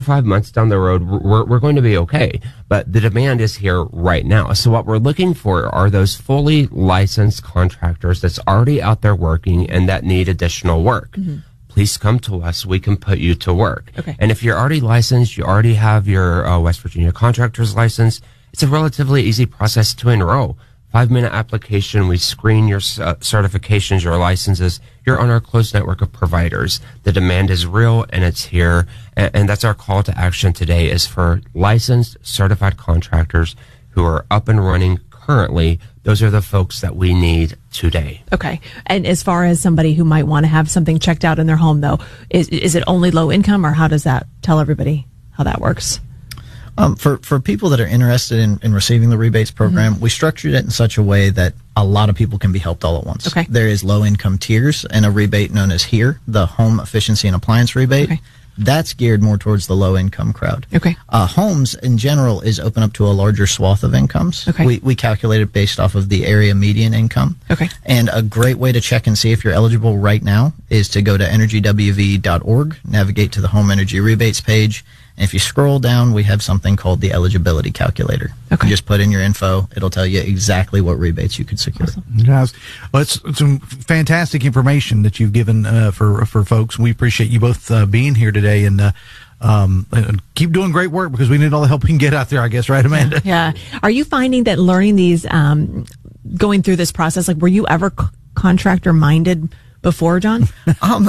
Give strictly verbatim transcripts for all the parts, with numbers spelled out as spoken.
five months down the road, we're, we're going to be okay. But the demand is here right now. So what we're looking for are those fully licensed contractors that's already out there working and that need additional work. Mm-hmm. Please come to us. We can put you to work. Okay. And if you're already licensed, you already have your uh, West Virginia contractor's license, it's a relatively easy process to enroll. Five-minute application. We screen your uh, certifications, your licenses. You're on our closed network of providers. The demand is real, and it's here. And, and that's our call to action today, is for licensed, certified contractors who are up and running currently. Those are the folks that we need today. Okay. And as far as somebody who might want to have something checked out in their home, though, is is it only low income, or how does that tell everybody how that works? Um, for, for people that are interested in, in receiving the rebates program, mm-hmm. we structured it in such a way that a lot of people can be helped all at once. Okay. There is low-income tiers and a rebate known as HERE, the Home Efficiency and Appliance Rebate. Okay. That's geared more towards the low-income crowd. Okay. Uh, homes, in general, is open up to a larger swath of incomes. Okay. We, we calculate it based off of the area median income. Okay. And a great way to check and see if you're eligible right now is to go to energy w v dot org, navigate to the Home Energy Rebates page, and if you scroll down, we have something called the eligibility calculator. Okay. You just put in your info. It'll tell you exactly what rebates you could secure. Awesome. Yes. Well, it's, it's some fantastic information that you've given uh, for for folks. We appreciate you both uh, being here today, and uh, um, and keep doing great work, because we need all the help we can get out there, I guess, right, Amanda? Yeah. Are you finding that learning these, um, going through this process, like, were you ever c- contractor minded before, John? um.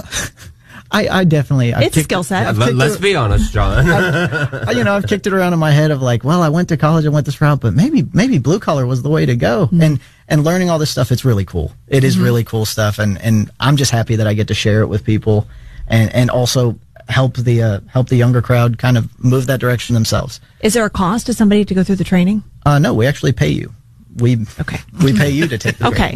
I, I definitely. I've it's a skill set. Yeah, let, let's be honest, John. I, you know, I've kicked it around in my head of like, well, I went to college, I went this route, but maybe maybe blue collar was the way to go. Mm-hmm. And and learning all this stuff, it's really cool. It is mm-hmm. really cool stuff, and and I'm just happy that I get to share it with people, and and also help the uh, help the younger crowd kind of move that direction themselves. Is there a cost to somebody to go through the training? Uh, no, we actually pay you. We okay. we pay you to take the okay.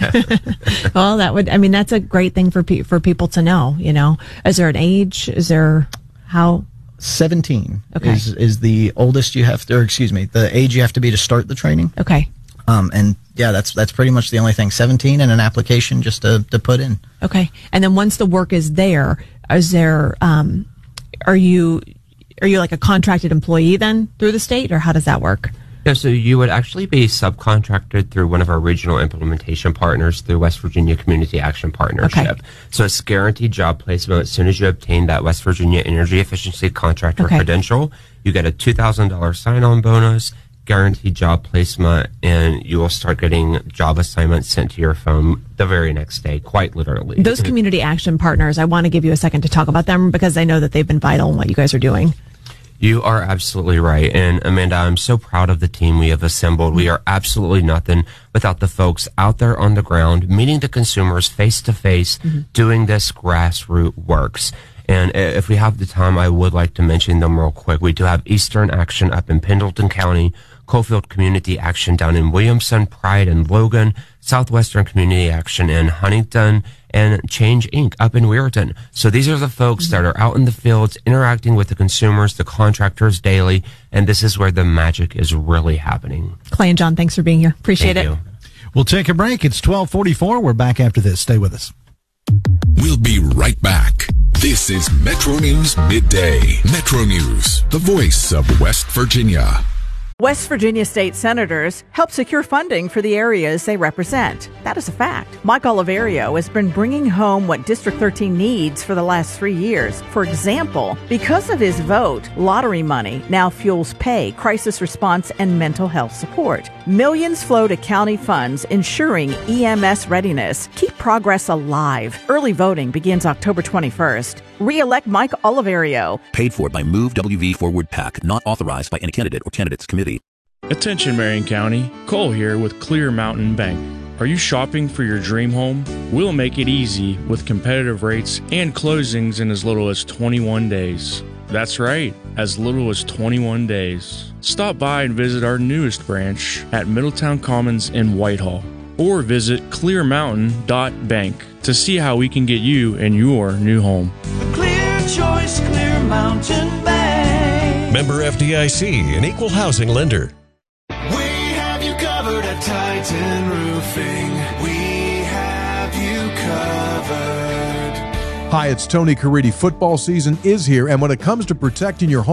Well, that would, I mean, that's a great thing for pe- for people to know. You know, is there an age? Is there how? Seventeen okay. is is the oldest you have to, or excuse me, the age you have to be to start the training. Okay. Um, and yeah, that's that's pretty much the only thing. Seventeen and an application just to to put in. Okay, and then once the work is there, is there um, are you are you like a contracted employee then through the state, or how does that work? Yeah, so you would actually be subcontracted through one of our regional implementation partners through West Virginia Community Action Partnership. Okay. So it's guaranteed job placement. As soon as you obtain that West Virginia Energy Efficiency Contractor okay. credential, you get a two thousand dollars sign-on bonus, guaranteed job placement, and you will start getting job assignments sent to your phone the very next day, quite literally. Those community action partners, I want to give you a second to talk about them, because I know that they've been vital in what you guys are doing. You are absolutely right. And Amanda, I'm so proud of the team we have assembled. We are absolutely nothing without the folks out there on the ground, meeting the consumers face to face, doing this grassroots works. And if we have the time, I would like to mention them real quick. We do have Eastern Action up in Pendleton County, Coalfield Community Action down in Williamson, Pride and Logan, Southwestern Community Action in Huntington, and Change Incorporated up in Weirton. So these are the folks that are out in the fields interacting with the consumers, the contractors daily, and this is where the magic is really happening. Clay and John, thanks for being here. Appreciate Thank it. You. We'll take a break. It's twelve forty-four. We're back after this. Stay with us. We'll be right back. This is Metro News Midday. Metro News, the voice of West Virginia. West Virginia state senators help secure funding for the areas they represent. That is a fact. Mike Oliverio has been bringing home what District thirteen needs for the last three years. For example, because of his vote, lottery money now fuels pay, crisis response, and mental health support. Millions flow to county funds, ensuring E M S readiness. Keep progress alive. Early voting begins October twenty-first. Re-elect Mike Oliverio. Paid for by Move W V Forward PAC, not authorized by any candidate or candidates committee. Attention Marion County, Cole here with Clear Mountain Bank. Are you shopping for your dream home? We'll make it easy with competitive rates and closings in as little as twenty-one days. That's right, as little as twenty-one days. Stop by and visit our newest branch at Middletown Commons in Whitehall, or visit clear mountain dot bank to see how we can get you in your new home. Clear choice, Clear Mountain Bank. Member F D I C, an equal housing lender. We have you covered at Titan Roofing. We have you covered. Hi, it's Tony Caridi. Football season is here, and when it comes to protecting your home